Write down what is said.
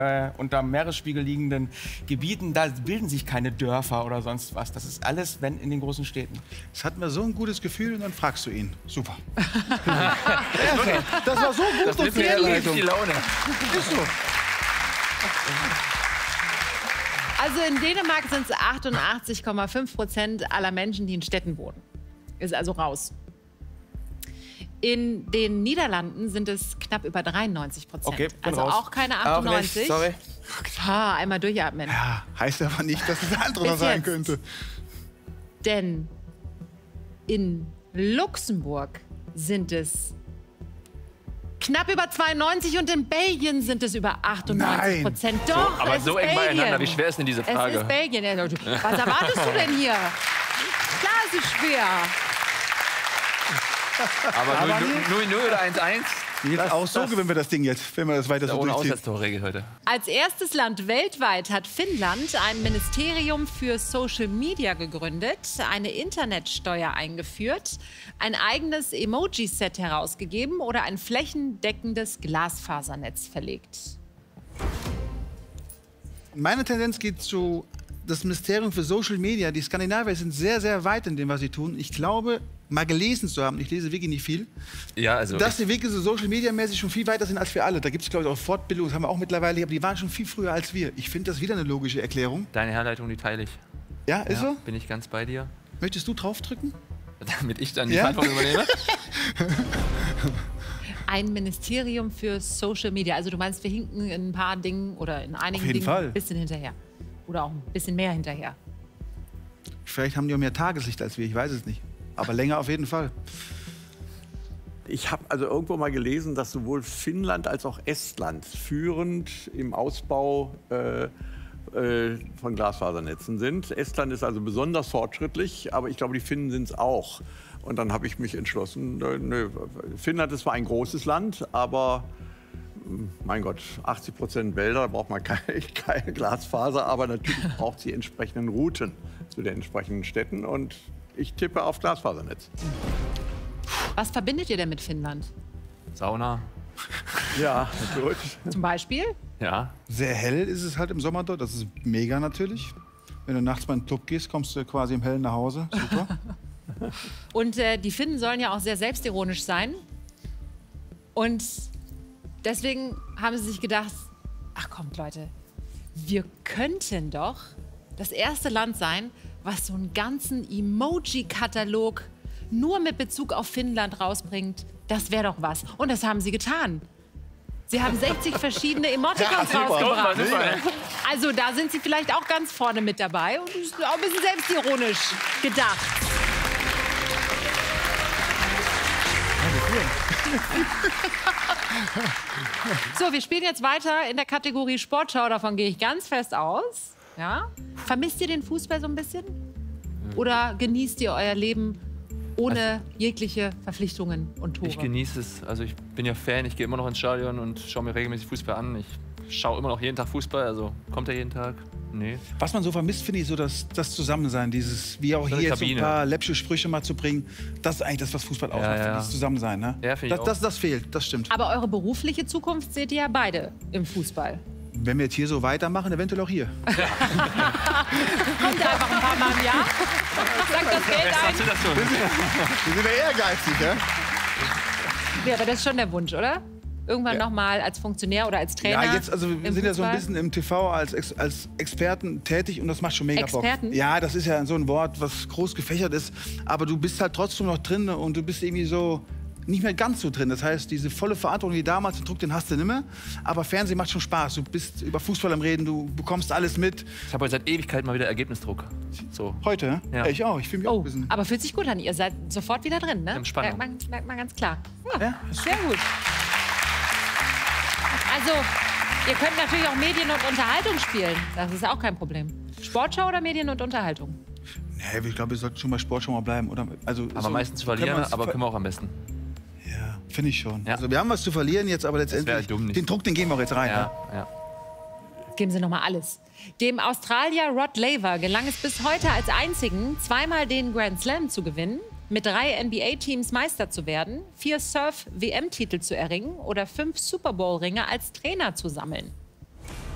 unter Meeresspiegel liegenden Gebieten, da bilden sich keine Dörfer oder sonst was. Das ist alles, wenn, in den großen Städten. Es hat mir so ein gutes Gefühl und dann fragst du ihn. Super. Okay. Das war so gut. Das nimmt mir die Laune. Ist so. Also in Dänemark sind es 88,5% aller Menschen, die in Städten wohnen. Ist also raus. In den Niederlanden sind es knapp über 93%. Okay, also raus. auch keine 98. Auch nicht, sorry. Einmal durchatmen. Ja, heißt aber nicht, dass es andere noch Bis sein jetzt. könnte. Denn in Luxemburg sind es knapp über 92 und in Belgien sind es über 98%. Doch, Aber es so ist eng beieinander, wie Belgien. schwer ist denn diese Es Frage? ist Belgien. Was erwartest du denn hier? Klar, es ist schwer. Aber 0-0 oder 1-1? Jetzt auch so gewinnen wir das Ding jetzt, wenn wir das weiter so Ohne durchziehen. Auswärtstorregel heute. Als erstes Land weltweit hat Finnland ein Ministerium für Social Media gegründet, eine Internetsteuer eingeführt, ein eigenes Emoji-Set herausgegeben oder ein flächendeckendes Glasfasernetz verlegt. Meine Tendenz geht zu das Ministerium für Social Media. Die Skandinavier sind sehr, sehr weit in dem, was sie tun. Ich glaube, mal gelesen zu haben, ich lese wirklich nicht viel, Ja, also dass die wirklich so Social Media mäßig schon viel weiter sind als wir alle. Da gibt es, glaube ich, auch Fortbildungen, das haben wir auch mittlerweile, aber die waren schon viel früher als wir. Ich finde das wieder eine logische Erklärung. deine Herleitung, die teile ich. Ja, ist so? Bin ich ganz bei dir. Möchtest du draufdrücken? Damit ich dann die Ja? Verantwortung übernehme? Ein Ministerium für Social Media. Also du meinst, wir hinken in ein paar Dingen oder in einigen Auf jeden Dingen Fall. ein bisschen hinterher. Oder auch ein bisschen mehr hinterher. Vielleicht haben die auch mehr Tageslicht als wir, ich weiß es nicht. Aber länger auf jeden Fall. Ich habe also irgendwo mal gelesen, dass sowohl Finnland als auch Estland führend im Ausbau von Glasfasernetzen sind. Estland ist also besonders fortschrittlich, aber ich glaube, die Finnen sind es auch. Und dann habe ich mich entschlossen, nö, Finnland ist zwar ein großes Land, aber mein Gott, 80% Wälder, da braucht man keine Glasfaser, aber natürlich braucht sie entsprechenden Routen zu den entsprechenden Städten. Und ich tippe auf Glasfasernetz. Was verbindet ihr denn mit Finnland? Sauna. Ja, gut. Zum Beispiel? Ja. Sehr hell ist es halt im Sommer dort, das ist mega natürlich. Wenn du nachts mal in den Club gehst, kommst du quasi im Hellen nach Hause. Super. Und die Finnen sollen ja auch sehr selbstironisch sein. Und deswegen haben sie sich gedacht, ach kommt Leute, wir könnten doch das erste Land sein, was so einen ganzen Emoji-Katalog nur mit Bezug auf Finnland rausbringt. Das wäre doch was. Und das haben sie getan. Sie haben 60 verschiedene Emoticons rausgebracht. Also da sind sie vielleicht auch ganz vorne mit dabei und ist auch ein bisschen selbstironisch gedacht. So, wir spielen jetzt weiter in der Kategorie Sportschau. Davon gehe ich ganz fest aus. Ja? Vermisst ihr den Fußball so ein bisschen? Oder genießt ihr euer Leben ohne jegliche Verpflichtungen und Tore? Ich genieße es. Also ich bin ja Fan, ich gehe immer noch ins Stadion und schaue mir regelmäßig Fußball an. Ich schaue immer noch jeden Tag Fußball, also kommt er jeden Tag? Nee. Was man so vermisst, finde ich, so das Zusammensein, dieses, wie auch So eine hier jetzt so ein Kabine. paar läppische Sprüche mal zu bringen. Das ist eigentlich das, was Fußball ausmacht, ja. dieses Zusammensein. Ne? Ja, finde ich das fehlt, das stimmt. Aber eure berufliche Zukunft seht ihr ja beide im Fußball. Wenn wir jetzt hier so weitermachen, eventuell auch hier. Kommt einfach ein paar Mal im Jahr. Sagt das Geld ein. Wir sind ja ehrgeizig, ja? Ja, aber das ist schon der Wunsch, oder? Irgendwann noch mal als Funktionär oder als Trainer. Ja, jetzt, also wir im sind ja so ein Fußball? bisschen im TV als Experten tätig und das macht schon mega Bock. Experten? Ja, das ist ja so ein Wort, was groß gefächert ist, aber du bist halt trotzdem noch drin und du bist irgendwie so nicht mehr ganz so drin. Das heißt, diese volle Verantwortung wie damals, den Druck, den hast du nicht mehr. Aber Fernsehen macht schon Spaß. Du bist über Fußball am Reden, du bekommst alles mit. Ich habe heute seit Ewigkeit mal wieder Ergebnisdruck. So. Heute? Ja. Ich auch. Ich fühle mich auch Oh, ein bisschen. aber fühlt sich gut an. Ihr seid sofort wieder drin, ne? Wir haben Spannung. Merkt man ganz klar. Ja, Ja, sehr gut. Also, ihr könnt natürlich auch Medien und Unterhaltung spielen. Das ist auch kein Problem. Sportschau oder Medien und Unterhaltung? Nee, ich glaube, wir sollten schon bei Sportschau mal bleiben. Oder? Also, Aber meistens zu verlieren, aber können wir auch am besten. Ja, finde ich schon. Ja. Also wir haben was zu verlieren jetzt, aber letztendlich wär dumm nicht. den Druck, den geben wir auch jetzt rein. Ja, ja. Geben Sie noch mal alles. Dem Australier Rod Laver gelang es bis heute als einzigen, zweimal den Grand Slam zu gewinnen, mit 3 NBA-Teams Meister zu werden, 4 Surf-WM-Titel zu erringen oder 5 Super Bowl-Ringe als Trainer zu sammeln.